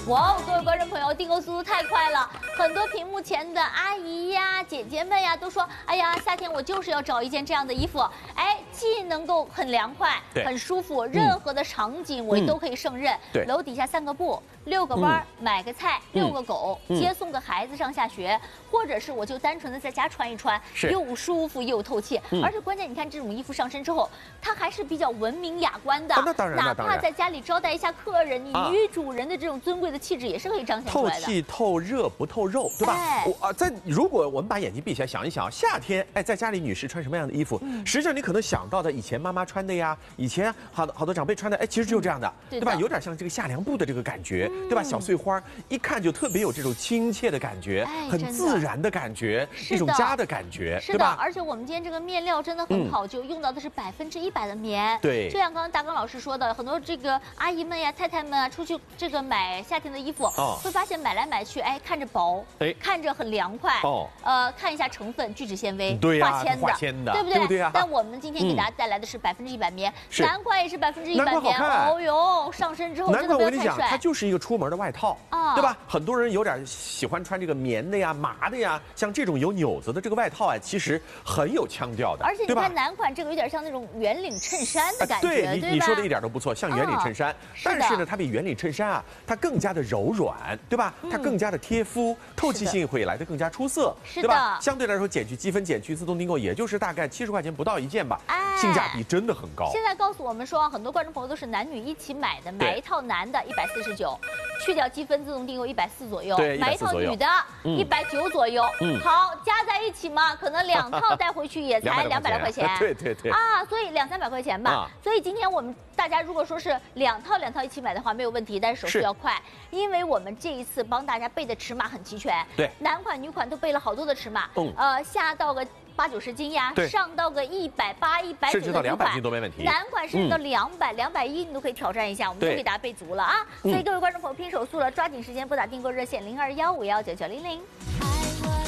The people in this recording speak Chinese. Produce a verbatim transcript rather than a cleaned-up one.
哇哦，各位观众朋友，订购速度太快了，很多屏幕前的阿姨呀、姐姐们呀都说，哎呀，夏天我就是要找一件这样的衣服，哎，既能够很凉快、很舒服，任何的场景我都可以胜任。 对， 楼底下三个布，遛个弯，买个菜，遛个狗，接送个孩子上下学，或者是我就单纯的在家穿一穿，又舒服又透气。而且关键，你看这种衣服上身之后，它还是比较文明雅观的。 那当然， 哪怕在家里招待一下客人，你女主人的这种尊贵的气质也是可以彰显出来的。 透气透热不透肉，对吧？ 哎、 我啊，在如果我们把眼睛闭起来想一想，夏天，哎，在家里女士穿什么样的衣服？嗯、实际上你可能想到的以前妈妈穿的呀，以前好好多长辈穿的，哎，其实就是这样的，嗯、对吧？有点像这个夏凉布的这个感觉，嗯、对吧？小碎花一看就特别有这种亲切的感觉， 哎、 很自然的感觉，一种家的感觉，对吧？ 而且我们今天这个面料真的很考究，嗯、用到的是百分之一百的棉。 对， 就像刚刚大刚老师说的，很多这个阿姨们呀、太太们啊，出去这个买夏天的衣服，哦、会发现买来买去，哎，看着薄，哎，看着很凉快，哦，呃，看一下成分，聚酯纤维， 对呀， 化纤的， 化纤的， 对不对？ 对不对啊？ 但我们今天给大家带来的是百分之一百棉，南瓜也是百分之一百棉，哦哟，上身之后真的不要太帅。 南瓜我跟你讲，它就是一个出门的外套，啊，对吧？很多人有点喜欢穿这个棉的呀、麻的呀，像这种有纽子的这个外套啊，其实很有腔调的， 而且你看南款这个有点像那种圆领衬衫的感觉， 对你你说的一点都不错，像圆领衬衫，但是呢，它比圆领衬衫啊，它更加的柔软，对吧？它更加的贴肤，透气性会来得更加出色，对吧？相对来说，减去积分、减去自动订购，也就是大概七十块钱不到一件吧，性价比真的很高。 现在告诉我们说，很多观众朋友都是男女一起买的，买一套男的一百四十九，去掉积分自动订购一百四左右，买一套女的一百九左右，好加在一起嘛，可能两套带回去也才两百来块钱， 对对对啊，所以两三百块钱吧。所以今天我们大家如果说是两套两套一起买的话，没有问题，但是手速要快，因为我们这一次帮大家备的尺码很齐全， 对， 男款女款都备了好多的尺码，嗯，呃，下到个八九十斤呀，上到个一百八、一百九， 甚至到两百斤都没问题。 男款甚至到两百、两百一，你都可以挑战一下，我们都给大家备足了啊！所以各位观众朋友，拼手速了，抓紧时间拨打订购热线零二幺五幺九九零零。